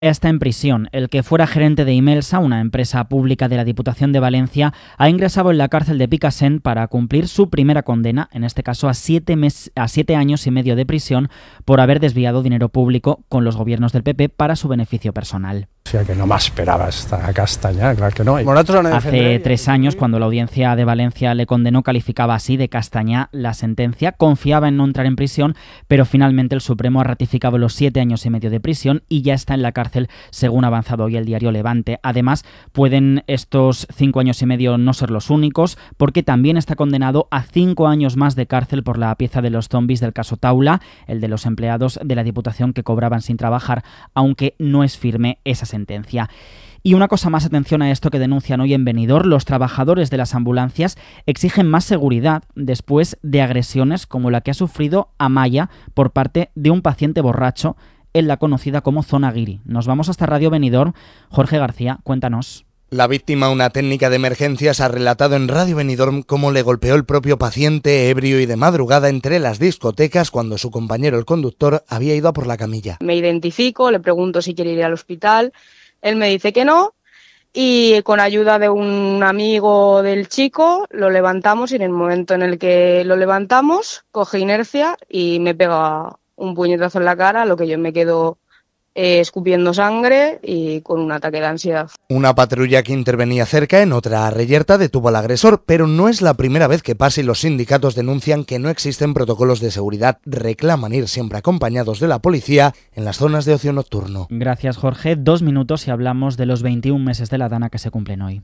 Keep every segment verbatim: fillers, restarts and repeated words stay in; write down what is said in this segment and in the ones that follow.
Está en prisión. El que fuera gerente de Imelsa, una empresa pública de la Diputación de Valencia, ha ingresado en la cárcel de Picassent para cumplir su primera condena, en este caso a siete, mes, a siete años y medio de prisión, por haber desviado dinero público con los gobiernos del P P para su beneficio personal. O sea que no me esperaba esta castaña, claro que no. Hace tres años, cuando la Audiencia de Valencia le condenó, calificaba así de castaña la sentencia, confiaba en no entrar en prisión, pero finalmente el Supremo ha ratificado los siete años y medio de prisión y ya está en la cárcel, según ha avanzado hoy el diario Levante. Además, pueden estos cinco años y medio no ser los únicos, porque también está condenado a cinco años más de cárcel por la pieza de los zombies del caso Taula, el de los empleados de la Diputación que cobraban sin trabajar, aunque no es firme esa sentencia. Y una cosa más, atención a esto que denuncian hoy en Benidorm: los trabajadores de las ambulancias exigen más seguridad después de agresiones como la que ha sufrido Amaya por parte de un paciente borracho en la conocida como Zona Guiri. Nos vamos hasta Radio Benidorm. Jorge García, cuéntanos. La víctima, una técnica de emergencias, ha relatado en Radio Benidorm cómo le golpeó el propio paciente ebrio y de madrugada entre las discotecas cuando su compañero, el conductor, había ido a por la camilla. Me identifico, le pregunto si quiere ir al hospital, él me dice que no y con ayuda de un amigo del chico lo levantamos y en el momento en el que lo levantamos coge inercia y me pega un puñetazo en la cara, lo que yo me quedo Eh, escupiendo sangre y con un ataque de ansiedad. Una patrulla que intervenía cerca, en otra a Reyerta, detuvo al agresor, pero no es la primera vez que pasa y los sindicatos denuncian que no existen protocolos de seguridad. Reclaman ir siempre acompañados de la policía en las zonas de ocio nocturno. Gracias, Jorge. Dos minutos y hablamos de los veintiún meses de la Dana que se cumplen hoy.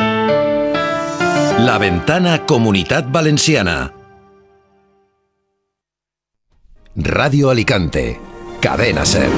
La Ventana Comunitat Valenciana. Radio Alicante. Cadena SER.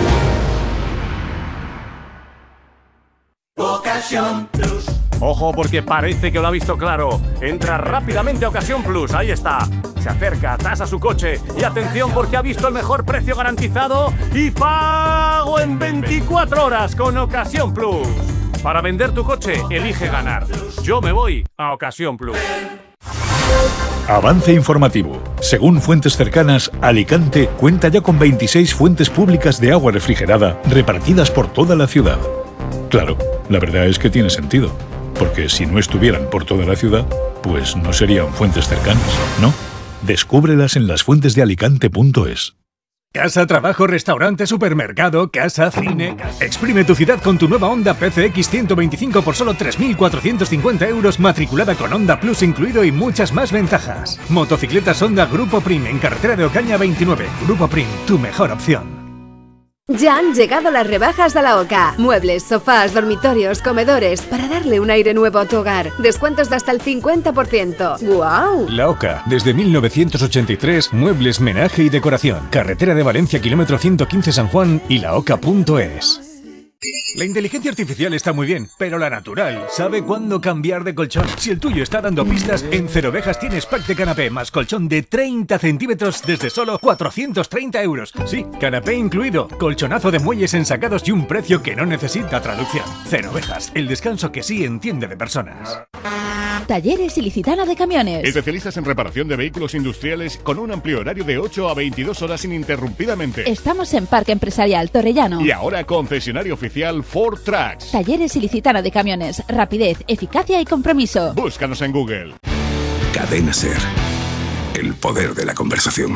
Ocasión Plus. Ojo, porque parece que lo ha visto claro. Entra rápidamente a Ocasión Plus, ahí está. Se acerca, tasa su coche y atención porque ha visto el mejor precio garantizado y pago en veinticuatro horas con Ocasión Plus. Para vender tu coche, elige ganar. Yo me voy a Ocasión Plus. Avance informativo. Según fuentes cercanas, Alicante cuenta ya con veintiséis fuentes públicas de agua refrigerada repartidas por toda la ciudad. Claro, la verdad es que tiene sentido, porque si no estuvieran por toda la ciudad, pues no serían fuentes cercanas, ¿no? Descúbrelas en las fuentes de alicante punto es. Casa, trabajo, restaurante, supermercado, casa, cine... Exprime tu ciudad con tu nueva Honda P C X ciento veinticinco por solo tres mil cuatrocientos cincuenta euros, matriculada con Honda Plus incluido y muchas más ventajas. Motocicletas Honda Grupo Prim en carretera de Ocaña veintinueve. Grupo Prim, tu mejor opción. Ya han llegado las rebajas de la OCA. Muebles, sofás, dormitorios, comedores, para darle un aire nuevo a tu hogar. Descuentos de hasta el cincuenta por ciento. ¡Guau! La OCA, desde mil novecientos ochenta y tres, muebles, menaje y decoración. Carretera de Valencia, kilómetro ciento quince San Juan y la oca punto es. La inteligencia artificial está muy bien, pero la natural sabe cuándo cambiar de colchón. Si el tuyo está dando pistas, en Cerovejas tienes pack de canapé más colchón de treinta centímetros desde solo cuatrocientos treinta euros. Sí, canapé incluido, colchonazo de muelles ensacados y un precio que no necesita traducción. Cerovejas, el descanso que sí entiende de personas. Talleres Ilicitana de Camiones. Especialistas en reparación de vehículos industriales con un amplio horario de ocho a veintidós horas ininterrumpidamente. Estamos en Parque Empresarial Torrellano. Y ahora concesionario oficial Ford Trucks. Talleres Ilicitana de Camiones. Rapidez, eficacia y compromiso. Búscanos en Google. Cadena SER. El poder de la conversación.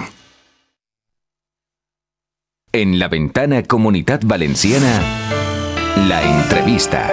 En la Ventana Comunitat Valenciana, la entrevista.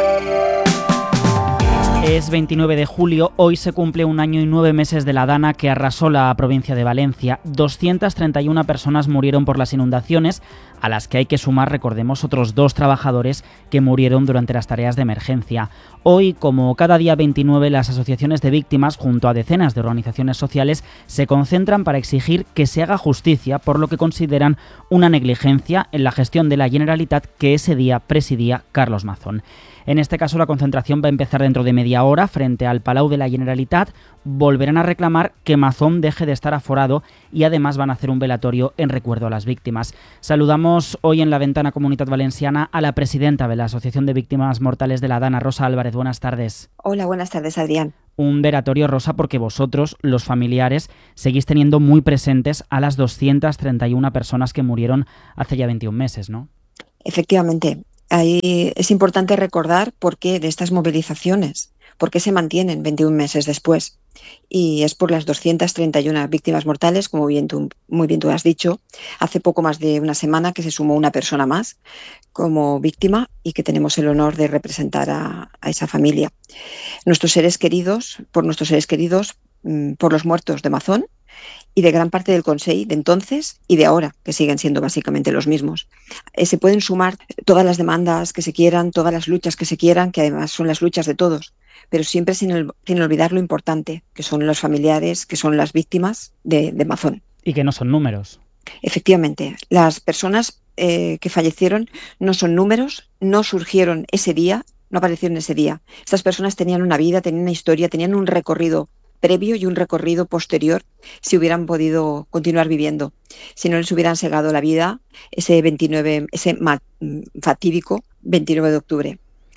Es veintinueve de julio, hoy se cumple un año y nueve meses de la Dana que arrasó la provincia de Valencia. doscientas treinta y una personas murieron por las inundaciones, a las que hay que sumar, recordemos, otros dos trabajadores que murieron durante las tareas de emergencia. Hoy, como cada día veintinueve, las asociaciones de víctimas, junto a decenas de organizaciones sociales, se concentran para exigir que se haga justicia por lo que consideran una negligencia en la gestión de la Generalitat que ese día presidía Carlos Mazón. En este caso, la concentración va a empezar dentro de media hora frente al Palau de la Generalitat. Volverán a reclamar que Mazón deje de estar aforado y además van a hacer un velatorio en recuerdo a las víctimas. Saludamos hoy en la Ventana Comunitat Valenciana a la presidenta de la Asociación de Víctimas Mortales de la Dana, Rosa Álvarez. Buenas tardes. Hola, buenas tardes, Adrián. Un velatorio, Rosa, porque vosotros, los familiares, seguís teniendo muy presentes a las doscientas treinta y una personas que murieron hace ya veintiún meses, ¿no? Efectivamente. ahí es importante recordar por qué de estas movilizaciones, por qué se mantienen veintiún meses después. Y es por las doscientas treinta y una víctimas mortales, como bien tú, muy bien tú has dicho. Hace poco más de una semana que se sumó una persona más como víctima y que tenemos el honor de representar a, a esa familia. Nuestros seres queridos, por nuestros seres queridos, por los muertos de Mazón y de gran parte del Consell de entonces y de ahora, que siguen siendo básicamente los mismos. Eh, se pueden sumar todas las demandas que se quieran, todas las luchas que se quieran, que además son las luchas de todos, pero siempre sin, el, sin olvidar lo importante, que son los familiares, que son las víctimas de, de Mazón. Y que no son números. Efectivamente, las personas eh, que fallecieron no son números, no surgieron ese día, no aparecieron ese día. Estas personas tenían una vida, tenían una historia, tenían un recorrido previo y un recorrido posterior si hubieran podido continuar viviendo. Si no les hubieran segado la vida ese veintinueve, ese fatídico veintinueve de octubre.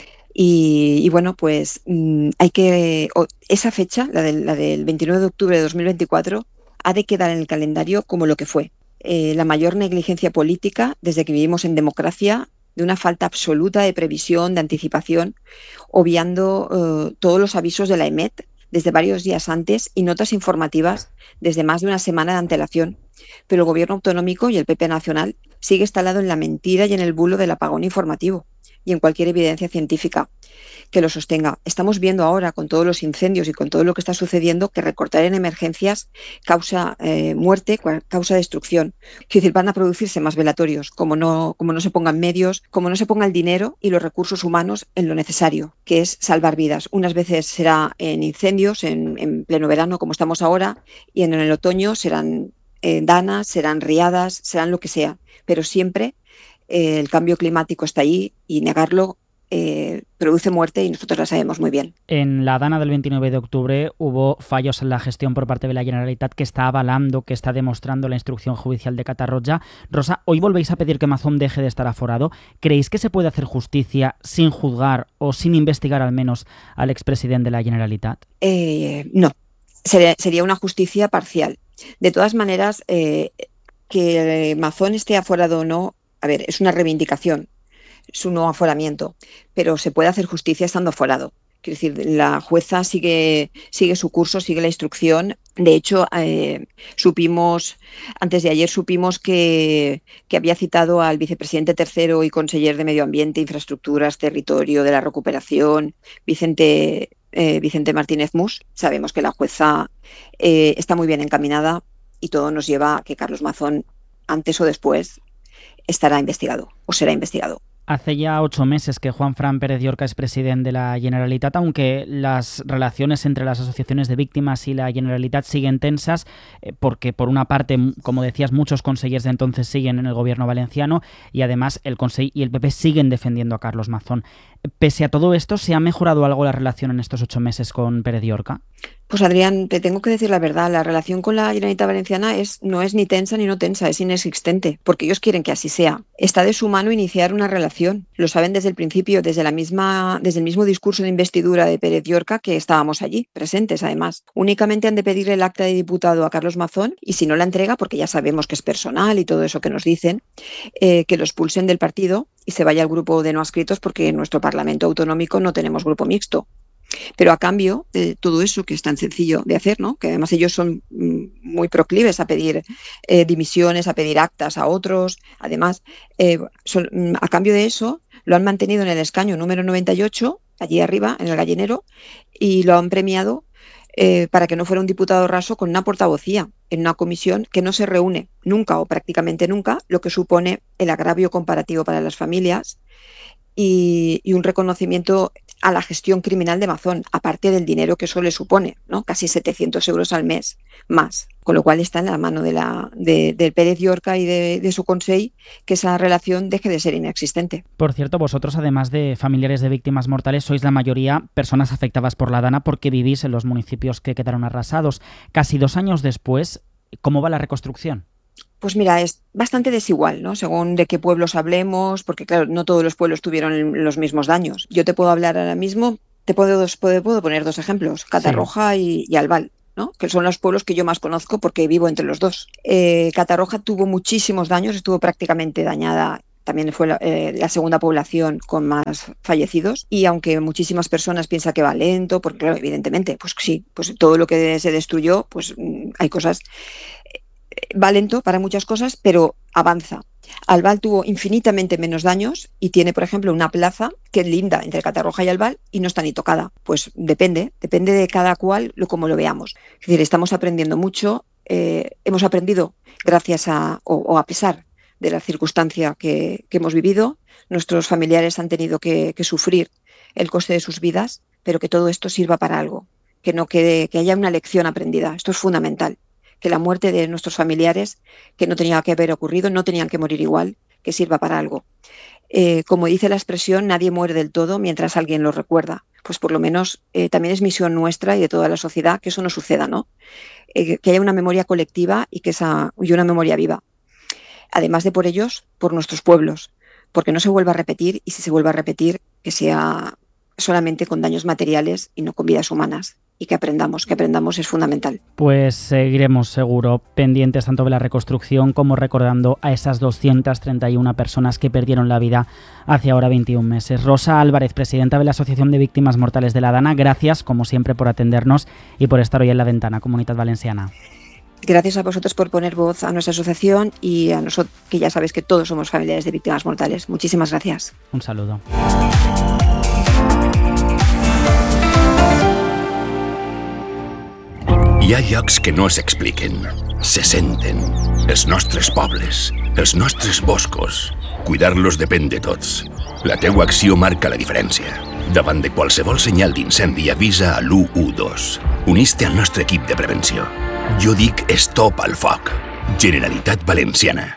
Y, y bueno, pues hay que esa fecha, la del, la del veintinueve de octubre de dos mil veinticuatro, ha de quedar en el calendario como lo que fue. Eh, la mayor negligencia política desde que vivimos en democracia, de una falta absoluta de previsión, de anticipación, obviando eh, todos los avisos de la E M E T desde varios días antes y notas informativas desde más de una semana de antelación. Pero el gobierno autonómico y el P P nacional sigue instalado en la mentira y en el bulo del apagón informativo y en cualquier evidencia científica que lo sostenga. Estamos viendo ahora, con todos los incendios y con todo lo que está sucediendo, que recortar en emergencias causa eh, muerte, causa destrucción. Quiero decir, van a producirse más velatorios, como no, como no se pongan medios, como no se ponga el dinero y los recursos humanos en lo necesario, que es salvar vidas. Unas veces será en incendios, en, en pleno verano, como estamos ahora, y en el otoño serán eh, danas, serán riadas, serán lo que sea, pero siempre eh, el cambio climático está ahí y negarlo Eh, produce muerte y nosotros la sabemos muy bien. En la dana del veintinueve de octubre hubo fallos en la gestión por parte de la Generalitat que está avalando, que está demostrando la instrucción judicial de Catarroja. Rosa, hoy volvéis a pedir que Mazón deje de estar aforado. ¿Creéis que se puede hacer justicia sin juzgar o sin investigar al menos al expresidente de la Generalitat? Eh, no, sería, sería una justicia parcial. De todas maneras, eh, que Mazón esté aforado o no, a ver, es una reivindicación. Su no aforamiento, pero se puede hacer justicia estando aforado. Quiero decir, la jueza sigue, sigue su curso, sigue la instrucción. De hecho, eh, supimos, antes de ayer supimos que, que había citado al vicepresidente tercero y conseller de Medio Ambiente, Infraestructuras, Territorio, de la Recuperación, Vicente, eh, Vicente Martínez Mus. Sabemos que la jueza eh, está muy bien encaminada y todo nos lleva a que Carlos Mazón, antes o después, estará investigado o será investigado. Hace ya ocho meses que Juanfran Pérez Llorca es presidente de la Generalitat, aunque las relaciones entre las asociaciones de víctimas y la Generalitat siguen tensas, eh, porque por una parte, como decías, muchos consellers de entonces siguen en el gobierno valenciano y además el Consell y el P P siguen defendiendo a Carlos Mazón. Pese a todo esto, ¿se ha mejorado algo la relación en estos ocho meses con Pérez Llorca? Pues Adrián, te tengo que decir la verdad, la relación con la Generalitat Valenciana es, no es ni tensa ni no tensa, es inexistente, porque ellos quieren que así sea. Está de su mano iniciar una relación, lo saben desde el principio, desde, la misma, desde el mismo discurso de investidura de Pérez Llorca, que estábamos allí, presentes además. Únicamente han de pedirle el acta de diputado a Carlos Mazón y si no la entrega, porque ya sabemos que es personal y todo eso que nos dicen, eh, que lo expulsen del partido y se vaya al grupo de no adscritos, porque en nuestro Parlamento Autonómico no tenemos grupo mixto. Pero a cambio de todo eso, que es tan sencillo de hacer, ¿no? Que además ellos son muy proclives a pedir eh, dimisiones, a pedir actas a otros, además, eh, son, a cambio de eso, lo han mantenido en el escaño número noventa y ocho, allí arriba, en el gallinero, y lo han premiado eh, para que no fuera un diputado raso con una portavocía en una comisión que no se reúne nunca o prácticamente nunca, lo que supone el agravio comparativo para las familias y, y un reconocimiento a la gestión criminal de Mazón, aparte del dinero que eso le supone, ¿no? Casi setecientos euros al mes más, con lo cual está en la mano de la de, de Pérez Llorca y de, de su Consell que esa relación deje de ser inexistente. Por cierto, vosotros, además de familiares de víctimas mortales, sois la mayoría personas afectadas por la dana porque vivís en los municipios que quedaron arrasados. Casi dos años después, ¿cómo va la reconstrucción? Pues mira, es bastante desigual, ¿no? Según de qué pueblos hablemos, porque claro, no todos los pueblos tuvieron los mismos daños. Yo te puedo hablar ahora mismo, te puedo, puedo, puedo poner dos ejemplos, Catarroja sí. y, y Albal, ¿no? Que son los pueblos que yo más conozco porque vivo entre los dos. Eh, Catarroja tuvo muchísimos daños, estuvo prácticamente dañada también fue la, eh, la segunda población con más fallecidos, y aunque muchísimas personas piensan que va lento, porque claro, evidentemente, pues sí, pues todo lo que se destruyó, pues hay cosas, va lento para muchas cosas, pero avanza. Albal tuvo infinitamente menos daños y tiene, por ejemplo, una plaza que es linda entre Catarroja y Albal y no está ni tocada. Pues depende, depende de cada cual lo como lo veamos. Es decir, estamos aprendiendo mucho, eh, hemos aprendido gracias a, o, o a pesar de la circunstancia que, que hemos vivido. Nuestros familiares han tenido que, que sufrir el coste de sus vidas, pero que todo esto sirva para algo, que no quede, que haya una lección aprendida. Esto es fundamental. Que la muerte de nuestros familiares, que no tenía que haber ocurrido, no tenían que morir igual, que sirva para algo. Eh, como dice la expresión, nadie muere del todo mientras alguien lo recuerda. Pues por lo menos eh, también es misión nuestra y de toda la sociedad que eso no suceda, ¿no? Eh, que haya una memoria colectiva y, que esa, y una memoria viva. Además de por ellos, por nuestros pueblos, porque no se vuelva a repetir, y si se vuelve a repetir, que sea solamente con daños materiales y no con vidas humanas. Y que aprendamos, que aprendamos es fundamental. Pues seguiremos seguro pendientes tanto de la reconstrucción como recordando a esas doscientas treinta y una personas que perdieron la vida hace ahora veintiún meses. Rosa Álvarez, presidenta de la Asociación de Víctimas Mortales de la Dana, gracias como siempre por atendernos y por estar hoy en La Ventana, Comunitat Valenciana. Gracias a vosotros por poner voz a nuestra asociación y a nosotros, que ya sabéis que todos somos familiares de víctimas mortales. Muchísimas gracias. Un saludo. Hi ha llocs que no s'expliquen, se senten. Els nostres pobles, els nostres boscos. Cuidar-los depèn de tots. La teua acció marca la diferència. Davant de qualsevol senyal d'incendi avisa a l'u u dos. Unís-te al nostre equip de prevenció. Jo dic Stop al foc. Generalitat Valenciana.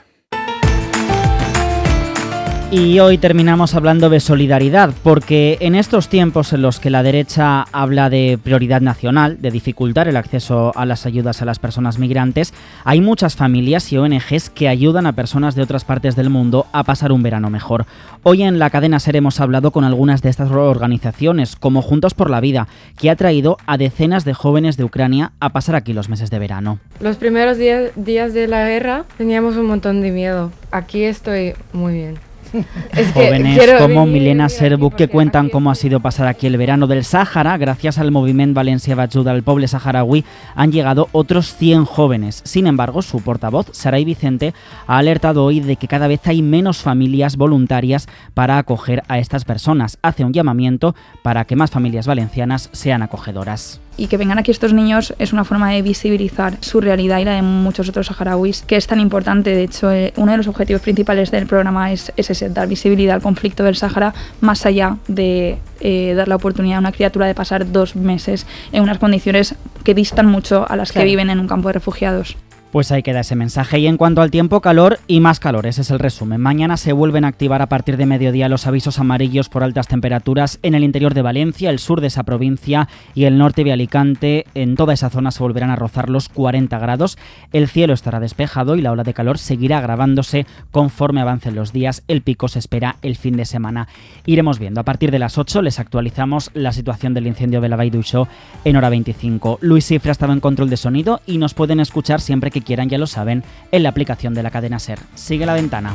Y hoy terminamos hablando de solidaridad, porque en estos tiempos en los que la derecha habla de prioridad nacional, de dificultar el acceso a las ayudas a las personas migrantes, hay muchas familias y O N Ges que ayudan a personas de otras partes del mundo a pasar un verano mejor. Hoy en la cadena SER hemos hablado con algunas de estas organizaciones, como Juntos por la Vida, que ha traído a decenas de jóvenes de Ucrania a pasar aquí los meses de verano. Los primeros días, días de la guerra teníamos un montón de miedo. Aquí estoy muy bien. Es jóvenes como Milena Serbuk que cuentan cómo ha sido pasar aquí el verano del Sáhara. Gracias al movimiento Valencia Bajuda al pueblo saharaui han llegado otros cien jóvenes. Sin embargo, su portavoz, Saray Vicente, ha alertado hoy de que cada vez hay menos familias voluntarias para acoger a estas personas. Hace un llamamiento para que más familias valencianas sean acogedoras. Y que vengan aquí estos niños es una forma de visibilizar su realidad y la de muchos otros saharauis, que es tan importante. De hecho, eh, uno de los objetivos principales del programa es, es ese, dar visibilidad al conflicto del Sáhara, más allá de eh, dar la oportunidad a una criatura de pasar dos meses en unas condiciones que distan mucho a las claro. que viven en un campo de refugiados. Pues ahí queda ese mensaje. Y en cuanto al tiempo, calor y más calor, ese es el resumen. Mañana se vuelven a activar a partir de mediodía los avisos amarillos por altas temperaturas en el interior de Valencia, el sur de esa provincia y el norte de Alicante. En toda esa zona se volverán a rozar los cuarenta grados. El cielo estará despejado y la ola de calor seguirá agravándose conforme avancen los días. El pico se espera el fin de semana. Iremos viendo. A partir de las ocho les actualizamos la situación del incendio de la Vall d'Uixó en hora veinticinco. Luis Cifra estaba en control de sonido y nos pueden escuchar siempre que quieran, ya lo saben, en la aplicación de la cadena SER. Sigue La Ventana.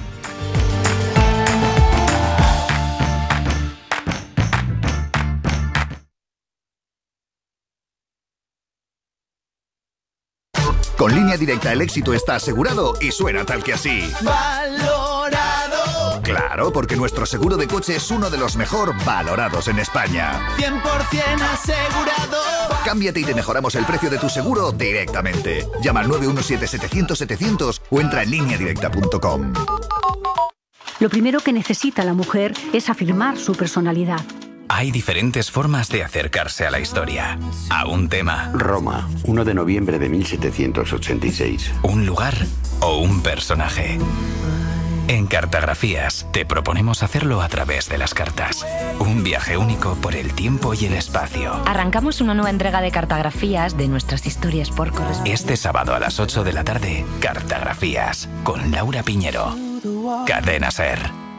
Con Línea Directa el éxito está asegurado y suena tal que así. ¡Valorado! Claro, porque nuestro seguro de coche es uno de los mejor valorados en España. cien por ciento asegurado. Cámbiate y te mejoramos el precio de tu seguro directamente. Llama al nueve uno siete setecientos setecientos o entra en línea directa punto com. Lo primero que necesita la mujer es afirmar su personalidad. Hay diferentes formas de acercarse a la historia, a un tema. Roma, uno de noviembre de mil setecientos ochenta y seis. Un lugar o un personaje. En Cartografías te proponemos hacerlo a través de las cartas. Un viaje único por el tiempo y el espacio. Arrancamos una nueva entrega de Cartografías de nuestras historias por correspondencia. Este sábado a las ocho de la tarde, Cartografías, con Laura Piñero. Cadena SER.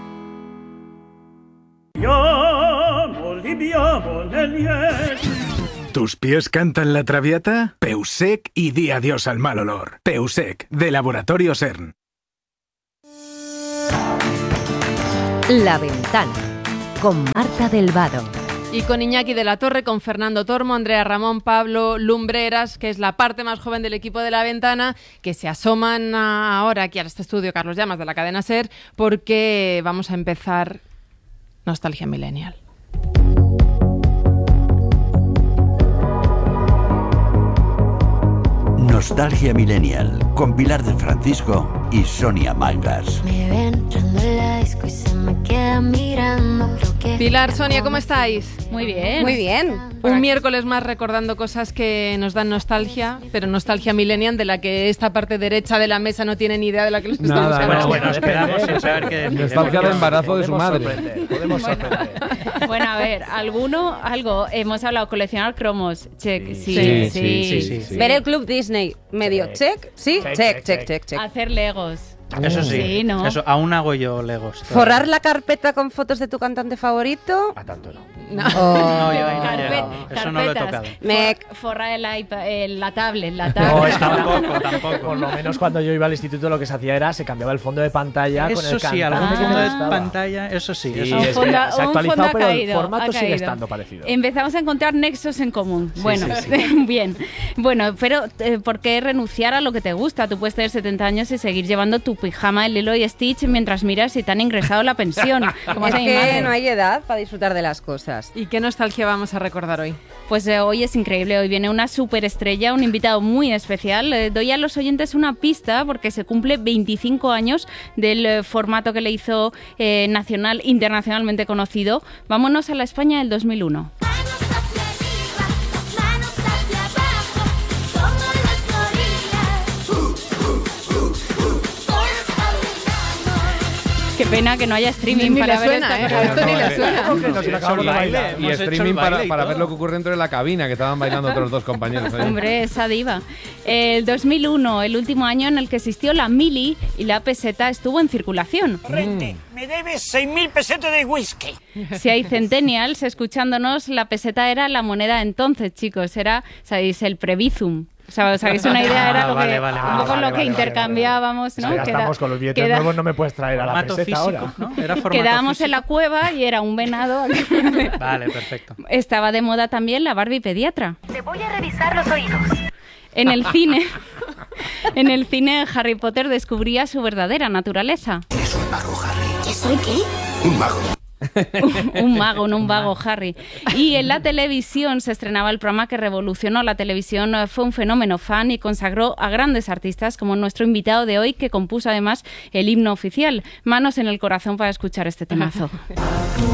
¿Tus pies cantan la traviata? Peusec y di adiós al mal olor. Peusec, de Laboratorio CERN. La Ventana, con Marta del Vado. Y con Iñaki de la Torre, con Fernando Tormo, Andrea Ramón, Pablo Lumbreras, que es la parte más joven del equipo de La Ventana, que se asoman ahora aquí a este estudio, Carlos Llamas, de la cadena SER, porque vamos a empezar Nostalgia Millennial. Nostalgia Millennial, con Pilar de Francisco y Sonia Mangas. Me ven entrando en la disco y se me queda mirando. Pilar, Sonia, ¿cómo estáis? Muy bien. Muy bien. Un miércoles más recordando cosas que nos dan nostalgia, pero nostalgia millennial de la que esta parte derecha de la mesa no tiene ni idea de la que les estamos Nada, hablando. no, bueno, esperamos sin saber qué decir. Nostalgia de embarazo de su madre. Podemos sorprender. Bueno, a ver, alguno, algo, hemos hablado, coleccionar cromos, check, sí, sí, sí. sí, sí, sí, sí. Ver el Club Disney, medio check, sí, check, check, check, check, check. Hacer legos. Eso sí, sí, ¿no? Eso, aún hago yo legos. ¿Forrar la carpeta con fotos de tu cantante favorito? A tanto no. No, oh, yo, Carpet, no, eso no lo he tocado. Me... Forrar el iPad, el, la tablet, la tablet. No, es que tampoco, tampoco. Por lo menos cuando yo iba al instituto lo que se hacía era se cambiaba el fondo de pantalla eso con el sí, cantante. algún que fondo me de gustaba. pantalla, eso sí. Sí, eso es fondo, que se ha actualizado, pero caído, el formato sigue estando parecido. Empezamos a encontrar nexos en común. Sí, bueno, sí, sí. bien. Bueno, pero eh, ¿por qué renunciar a lo que te gusta? Tú puedes tener setenta años y seguir llevando tu pijama de Lilo y Stitch mientras miras si te han ingresado la pensión. Como es que madre. no hay edad para disfrutar de las cosas. ¿Y qué nostalgia vamos a recordar hoy? Pues eh, hoy es increíble, hoy viene una superestrella, un invitado muy especial. Eh, doy a los oyentes una pista porque se cumple veinticinco años del eh, formato que le hizo eh, nacional, internacionalmente conocido. Vámonos a la España del dos mil uno. Qué pena que no haya streaming ni para le ver suena, esta ¿eh? Esto ni le suena. Nos acabamos de bailar. Y streaming para, para ver lo que ocurre dentro de la cabina, que estaban bailando otros dos compañeros. Ahí. Hombre, esa diva. El dos mil uno, el último año en el que existió la mili y la peseta estuvo en circulación. Corrente, me debes seis mil pesetas de whisky. Si hay centennials escuchándonos, la peseta era la moneda entonces, chicos. Era, ¿sabéis? El Prebizum. O sea, ¿os hagáis una idea? Era Ah, lo vale, que, vale, un vale, poco vale, lo que vale, intercambiábamos, vale, ¿no? vale. Ya estamos con los billetes queda, nuevos, no me puedes traer a la formato peseta físico, ahora. ¿no? Era formato Quedábamos físico. en la cueva y era un venado. Vale, perfecto. Estaba de moda también la Barbie pediatra. Te voy a revisar los oídos. En el cine, en el cine Harry Potter descubría su verdadera naturaleza. Es un mago, Harry. ¿Soy qué? Un mago. Un mago, no un vago, Harry. Y en la televisión se estrenaba el programa que revolucionó la televisión, fue un fenómeno fan y consagró a grandes artistas como nuestro invitado de hoy, que compuso además el himno oficial. Manos en el corazón para escuchar este temazo.